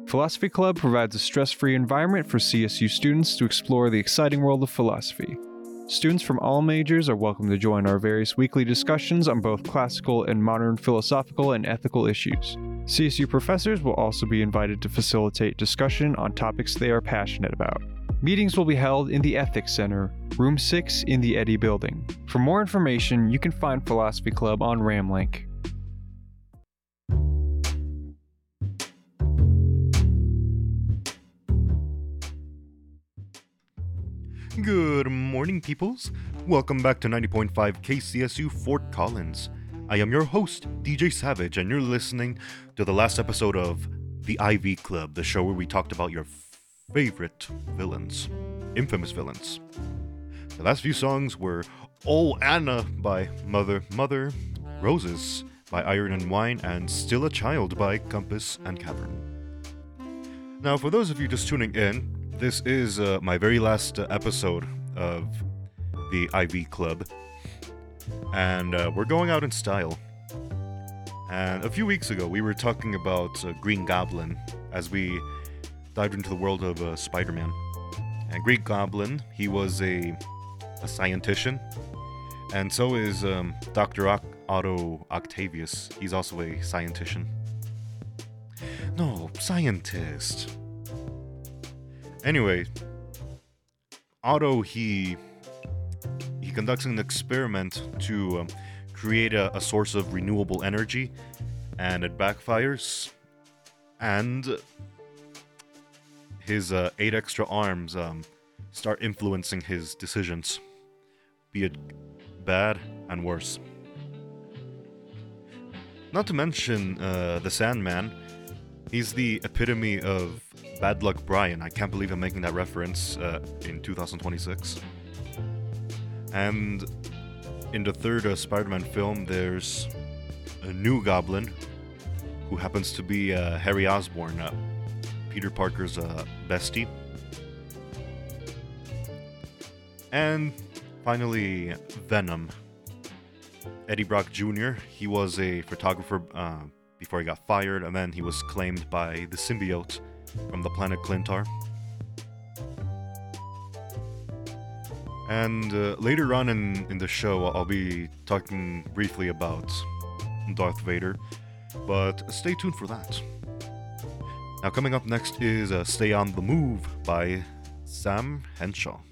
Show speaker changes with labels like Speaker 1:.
Speaker 1: Philosophy Club provides a stress-free environment for CSU students to explore the exciting world of philosophy. Students from all majors are welcome to join our various weekly discussions on both classical and modern philosophical and ethical issues. CSU professors will also be invited to facilitate discussion on topics they are passionate about. Meetings will be held in the Ethics Center, Room 6 in the Eddy Building. For more information, you can find Philosophy Club on Ramlink.
Speaker 2: Good morning, peoples. Welcome back to 90.5 KCSU Fort Collins. I am your host, DJ Savage, and you're listening to the last episode of The Ivy Club, the show where we talked about your favorite villains, infamous villains. The last few songs were Oh Anna by Mother, Roses by Iron and Wine, and Still a Child by Compass and Cavern. Now, for those of you just tuning in, this is my very last episode of the Ivy Club, and we're going out in style. And a few weeks ago, we were talking about Green Goblin as we dived into the world of Spider-Man. And Green Goblin, he was a scientician, and so is Dr. Otto Octavius. He's also a scientician. No, scientist. Anyway, Otto, he conducts an experiment to create a source of renewable energy, and it backfires, and his 8 extra arms start influencing his decisions, be it bad and worse. Not to mention the Sandman. He's the epitome of Bad Luck Brian. I can't believe I'm making that reference in 2026. And in the third Spider-Man film, there's a new Goblin who happens to be Harry Osborn, Peter Parker's bestie. And finally, Venom. Eddie Brock Jr., he was a photographer before he got fired, and then he was claimed by the symbiote from the planet Clintar. And later on in the show, I'll be talking briefly about Darth Vader, but stay tuned for that. Now, coming up next is Stay on the Move by Sam Henshaw.